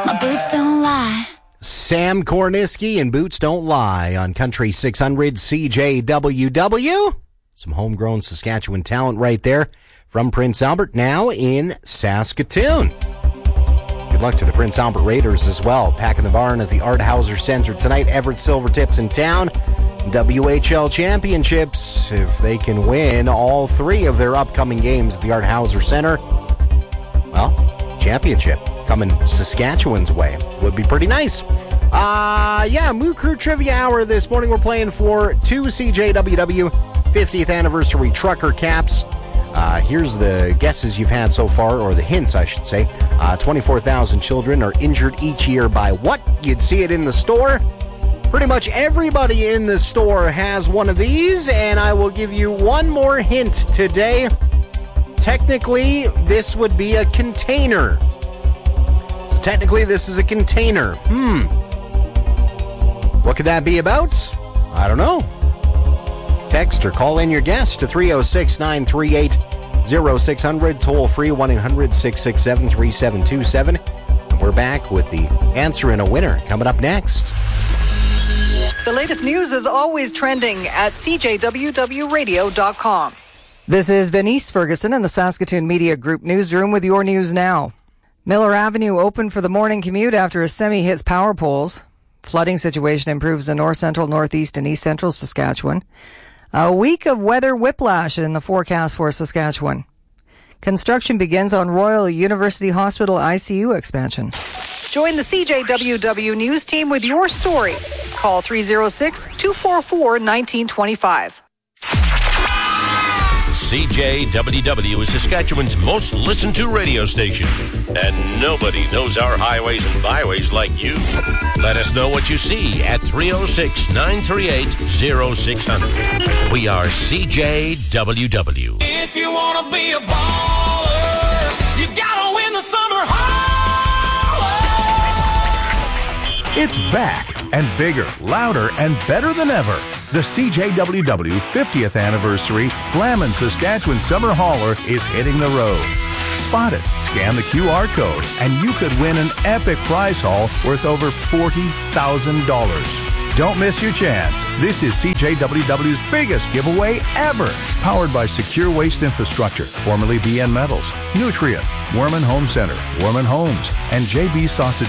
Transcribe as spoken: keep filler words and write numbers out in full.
My boots don't lie. Sam Korniski and Boots Don't Lie on Country six hundred C J W W. Some homegrown Saskatchewan talent right there from Prince Albert, now in Saskatoon. Good luck to the Prince Albert Raiders as well. Packing the barn at the Art Hauser Center tonight. Everett Silvertips in town. W H L Championships, if they can win all three of their upcoming games at the Art Hauser Center, well, championship coming Saskatchewan's way. Would be pretty nice. Uh, yeah, Moo Crew Trivia Hour this morning. We're playing for two C J W W fiftieth Anniversary Trucker Caps. Uh, here's the guesses you've had so far, or the hints, I should say. Uh, twenty-four thousand children are injured each year by what? You'd see it in the store. Pretty much everybody in the store has one of these, and I will give you one more hint today. Technically, this would be a container. So technically, this is a container. Hmm. What could that be about? I don't know. Text or call in your guess to three oh six, nine three eight, oh six hundred, toll free one eight hundred, six six seven, three seven two seven. And we're back with the answer and a winner coming up next. The latest news is always trending at c j w w radio dot com. This is Benice Ferguson in the Saskatoon Media Group newsroom with your news now. Miller Avenue opened for the morning commute after a semi hits power poles. Flooding situation improves in north central, northeast, and east central Saskatchewan. A week of weather whiplash in the forecast for Saskatchewan. Construction begins on Royal University Hospital I C U expansion. Join the C J W W News team with your story. Call three oh six, two four four, one nine two five. C J W W is Saskatchewan's most listened to radio station. And nobody knows our highways and byways like you. Let us know what you see at three oh six, nine three eight, oh six hundred. We are C J W W. If you want to be a baller, you gotta win the summer holler. It's back and bigger, louder, and better than ever. The C J W W fiftieth Anniversary Flamin' Saskatchewan Summer Hauler is hitting the road. Spot it, scan the Q R code, and you could win an epic prize haul worth over forty thousand dollars. Don't miss your chance. This is C J W W's biggest giveaway ever. Powered by Secure Waste Infrastructure, formerly B N Metals, Nutrient, Warman Home Center, Warman Homes, and J B Sausage